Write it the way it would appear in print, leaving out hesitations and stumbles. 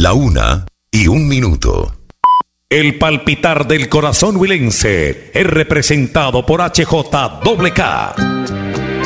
1:01. El palpitar del corazón huilense es representado por HJWK.